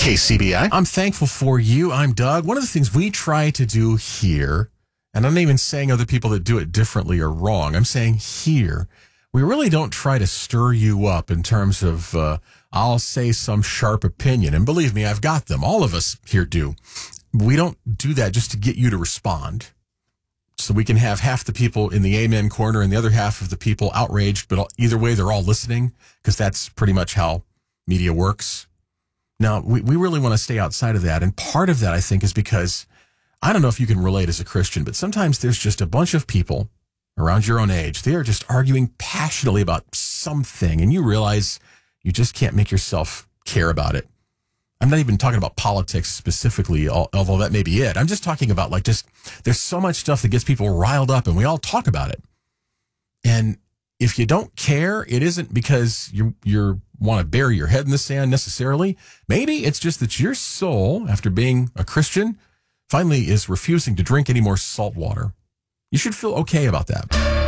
KCBI. I'm thankful for you. I'm Doug. One of the things we try to do here, and I'm not even saying other people that do it differently are wrong. I'm saying here, we really don't try to stir you up in terms of, I'll say some sharp opinion. And believe me, I've got them. All of us here do. We don't do that just to get you to respond. So we can have half the people in the amen corner and the other half of the people outraged, but either way, they're all listening because that's pretty much how media works. Now, we really want to stay outside of that. And part of that, I think, is because I don't know if you can relate as a Christian, but sometimes there's just a bunch of people around your own age. They are just arguing passionately about something, and you realize you just can't make yourself care about it. I'm not even talking about politics specifically, although that may be it. I'm just talking about there's so much stuff that gets people riled up, and we all talk about it. And if you don't care, it isn't because you want to bury your head in the sand necessarily. Maybe it's just that your soul, after being a Christian, finally is refusing to drink any more salt water. You should feel okay about that.